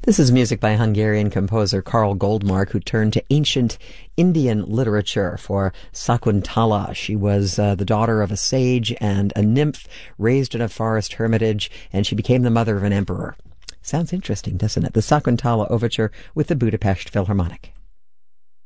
This is music by Hungarian composer Karl Goldmark, who turned to ancient Indian literature for Sakuntala. She was the daughter of a sage and a nymph raised in a forest hermitage, and she became the mother of an emperor. Sounds interesting, doesn't it? The Sakuntala Overture with the Budapest Philharmonic.